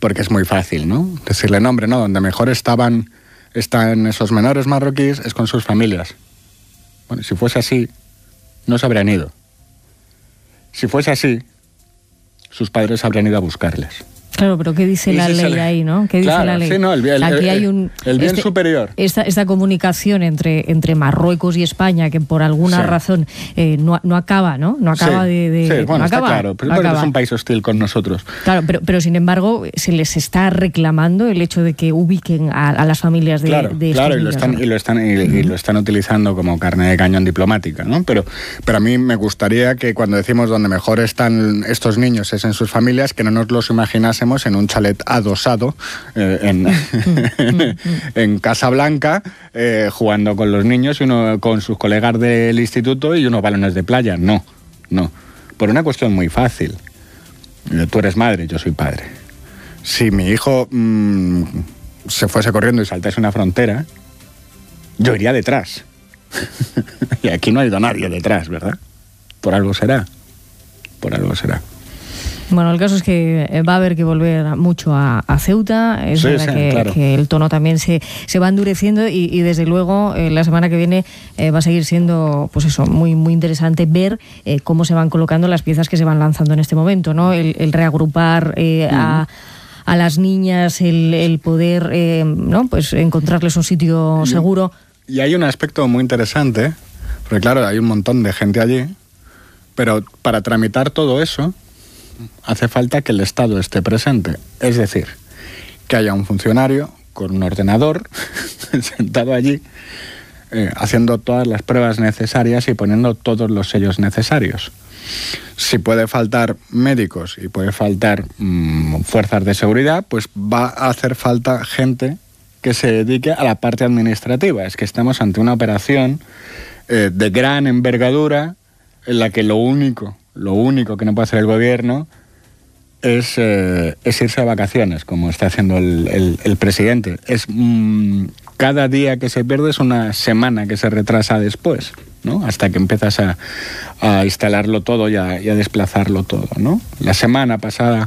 porque es muy fácil, ¿no? Decirle, no, hombre, no, donde mejor están esos menores marroquíes es con sus familias. Bueno, si fuese así, no se habrían ido. Si fuese así, sus padres habrían ido a buscarles. Claro, pero ¿qué dice la ley ahí, no? ¿Qué dice la ley? Sí, no, el bien superior. Esta comunicación entre Marruecos y España, que por alguna razón no acaba, ¿no? No acaba bueno, no está acaba, claro, pero es un país hostil con nosotros. Claro, pero sin embargo, se les está reclamando el hecho de que ubiquen a las familias de estos niños, y lo están utilizando como carne de cañón diplomática, ¿no? Pero a mí me gustaría que cuando decimos donde mejor están estos niños es en sus familias, que no nos los imaginásemos en un chalet adosado en Casablanca, jugando con los niños, y uno con sus colegas del instituto y unos balones de playa. No. Por una cuestión muy fácil. Tú eres madre, yo soy padre. Si mi hijo se fuese corriendo y saltase una frontera, yo iría detrás. Y aquí no ha ido nadie detrás, ¿verdad? Por algo será. Bueno, el caso es que va a haber que volver mucho a Ceuta. Es verdad que el tono también se va endureciendo y desde luego la semana que viene va a seguir siendo, pues eso, muy, muy interesante ver cómo se van colocando las piezas que se van lanzando en este momento, ¿no? El reagrupar a las niñas, el poder ¿no? Pues encontrarles un sitio seguro. Y hay un aspecto muy interesante, porque claro, hay un montón de gente allí, pero para tramitar todo eso hace falta que el Estado esté presente. Es decir, que haya un funcionario con un ordenador sentado allí haciendo todas las pruebas necesarias y poniendo todos los sellos necesarios. Si puede faltar médicos y puede faltar fuerzas de seguridad, pues va a hacer falta gente que se dedique a la parte administrativa. Es que estamos ante una operación de gran envergadura en la que lo único que no puede hacer el gobierno es irse a vacaciones, como está haciendo el presidente. Cada día que se pierde es una semana que se retrasa después, ¿no? Hasta que empiezas a instalarlo todo y a desplazarlo todo, ¿no? La semana pasada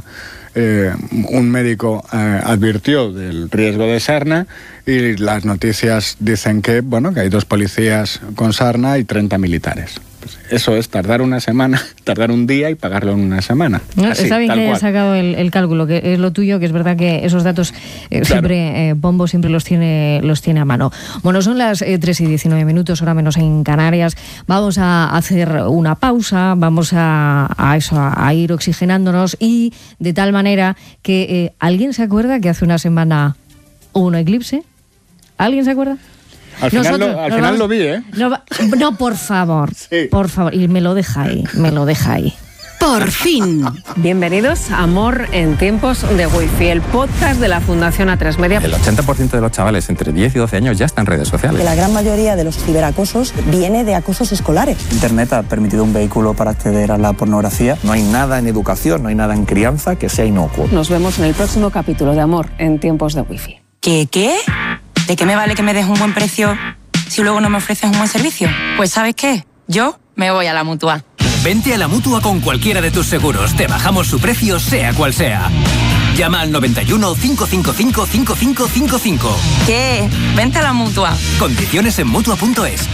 un médico advirtió del riesgo de sarna y las noticias dicen que hay 2 policías con sarna y 30 militares. Eso es tardar una semana, tardar un día y pagarlo en una semana. No, así, está bien que hayas sacado el cálculo, que es lo tuyo, que es verdad que esos datos siempre Pombo siempre los tiene a mano. Bueno, son las 3:19, hora menos en Canarias. Vamos a hacer una pausa, vamos a ir oxigenándonos y de tal manera que ¿alguien se acuerda que hace una semana hubo un eclipse? ¿Alguien se acuerda? Al final lo vi, ¿eh? No, por favor, sí. Por favor, y me lo deja ahí. Por fin. Bienvenidos a Amor en tiempos de Wi-Fi, el podcast de la Fundación A3 Media. El 80% de los chavales entre 10 y 12 años ya están en redes sociales. La gran mayoría de los ciberacosos viene de acosos escolares. Internet ha permitido un vehículo para acceder a la pornografía. No hay nada en educación, no hay nada en crianza que sea inocuo. Nos vemos en el próximo capítulo de Amor en tiempos de Wi-Fi. ¿Qué? ¿De qué me vale que me des un buen precio si luego no me ofreces un buen servicio? Pues ¿sabes qué? Yo me voy a la Mutua. Vente a la Mutua con cualquiera de tus seguros. Te bajamos su precio, sea cual sea. Llama al 91 555 5555. ¿Qué? Vente a la Mutua. Condiciones en Mutua.es.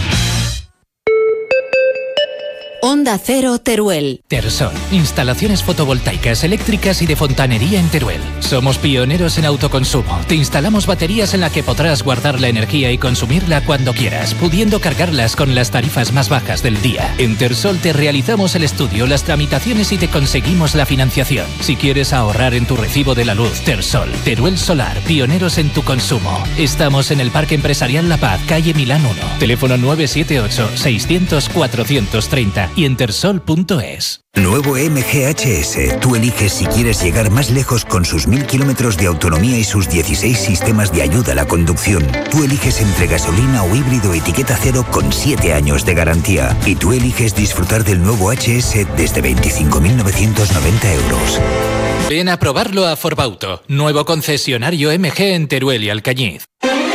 Onda Cero Teruel. Tersol, instalaciones fotovoltaicas, eléctricas y de fontanería en Teruel. Somos pioneros en autoconsumo. Te instalamos baterías en las que podrás guardar la energía y consumirla cuando quieras, pudiendo cargarlas con las tarifas más bajas del día. En Tersol te realizamos el estudio, las tramitaciones y te conseguimos la financiación. Si quieres ahorrar en tu recibo de la luz, Tersol. Teruel Solar, pioneros en tu consumo. Estamos en el Parque Empresarial La Paz, calle Milán 1. Teléfono 978 600 430 y en tersol.es. Nuevo MGHS. Tú eliges si quieres llegar más lejos con sus 1000 kilómetros de autonomía y sus 16 sistemas de ayuda a la conducción. Tú eliges entre gasolina o híbrido etiqueta cero con 7 años de garantía. Y tú eliges disfrutar del nuevo HS desde 25.990 euros. Ven a probarlo a Forbauto, nuevo concesionario MG en Teruel y Alcañiz.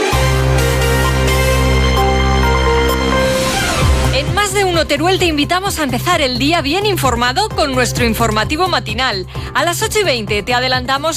En Más de Uno Teruel te invitamos a empezar el día bien informado con nuestro informativo matinal. A las 8:20 te adelantamos